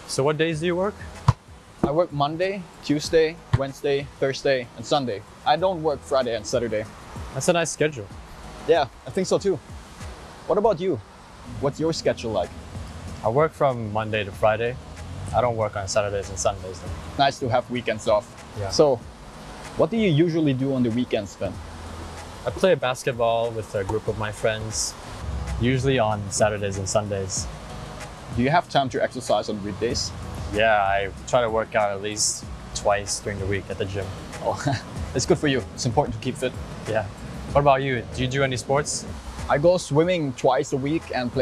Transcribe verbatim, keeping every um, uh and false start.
So what days do you work? I work Monday, Tuesday, Wednesday, Thursday, and Sunday. I don't work Friday and Saturday. That's a nice schedule. Yeah, I think so too. What about you? What's your schedule like? I work from Monday to Friday. I don't work on Saturdays and Sundays though. Nice to have weekends off. Yeah. So, what do you usually do on the weekends then? I play basketball with a group of my friends, usually on Saturdays and Sundays. Do you have time to exercise on weekdays? Yeah, I try to work out at least twice during the week at the gym. Oh, it's good for you. It's important to keep fit. Yeah. What about you? Do you do any sports? I go swimming twice a week and play